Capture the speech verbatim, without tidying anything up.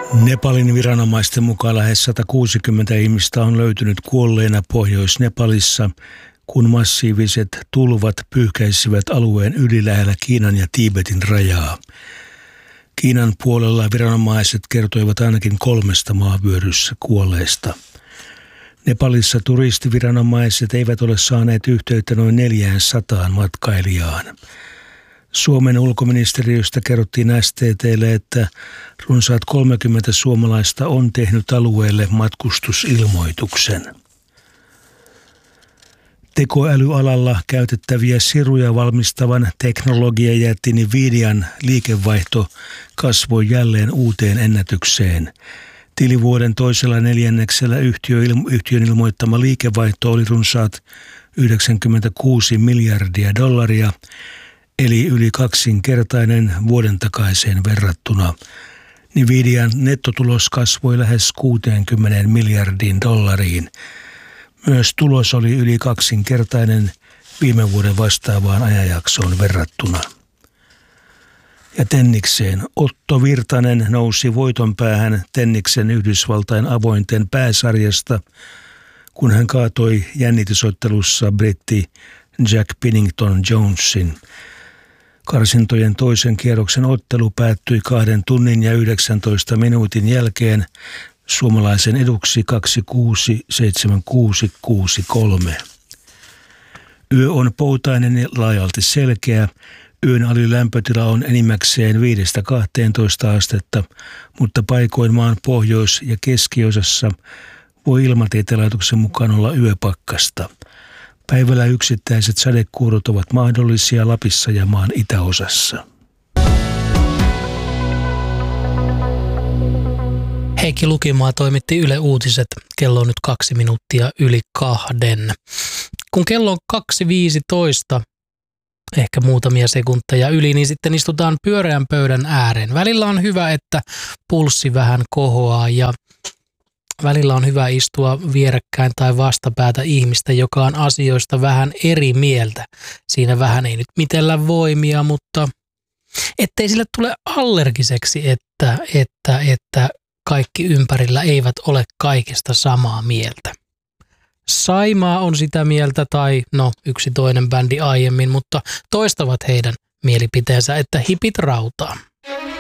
Nepalin viranomaisten mukaan lähes sata kuusikymmentä ihmistä on löytynyt kuolleena Pohjois-Nepalissa, kun massiiviset tulvat pyyhkäisivät alueen yli lähellä Kiinan ja Tiibetin rajaa. Kiinan puolella viranomaiset kertoivat ainakin kolmesta maavyöryssä kuolleesta. Nepalissa turistiviranomaiset eivät ole saaneet yhteyttä noin neljäsataa matkailijaan. Suomen ulkoministeriöstä kerrottiin S T T:lle, että runsaat kolmekymmentä suomalaista on tehnyt alueelle matkustusilmoituksen. Tekoälyalalla käytettäviä siruja valmistavan teknologiajätti Nvidian liikevaihto kasvoi jälleen uuteen ennätykseen. Tilivuoden toisella neljänneksellä yhtiö, yhtiön ilmoittama liikevaihto oli runsaat yhdeksänkymmentäkuusi miljardia dollaria, eli yli kaksinkertainen vuoden takaiseen verrattuna. Nvidian nettotulos kasvoi lähes kuuteenkymmeneen miljardiin dollariin. Myös tulos oli yli kaksinkertainen viime vuoden vastaavaan ajanjaksoon verrattuna. Ja tennikseen. Otto Virtanen nousi voiton päähän tenniksen Yhdysvaltain avointen pääsarjasta, kun hän kaatoi jännitysottelussa britti Jack Pennington Jonesin. Karsintojen toisen kierroksen ottelu päättyi kahden tunnin ja yhdeksäntoista minuutin jälkeen suomalaisen eduksi kaksi kuusi seitsemän kuusi kuusi kolme. Yö on poutainen ja laajalti selkeä. Yön alilämpötila on enimmäkseen viidestä kahteentoista astetta, mutta paikoin maan pohjois- ja keskiosassa voi ilmatieteen laitoksen mukaan olla yöpakkasta. Päivällä yksittäiset sadekuurot ovat mahdollisia Lapissa ja maan itäosassa. Heikki Lukimaa toimitti Yle Uutiset. Kello on nyt kaksi minuuttia yli kahden. Kun kello on kaksi viisitoista, ehkä muutamia sekunteja yli, niin sitten istutaan pyöreän pöydän ääreen. Välillä on hyvä, että pulssi vähän kohoaa ja välillä on hyvä istua vierekkäin tai vastapäätä ihmistä, joka on asioista vähän eri mieltä. Siinä vähän ei nyt mitellä voimia, mutta ettei sille tule allergiseksi, että, että, että kaikki ympärillä eivät ole kaikesta samaa mieltä. Saimaa on sitä mieltä tai no yksi toinen bändi aiemmin, mutta toistavat heidän mielipiteensä, että hipit rautaa.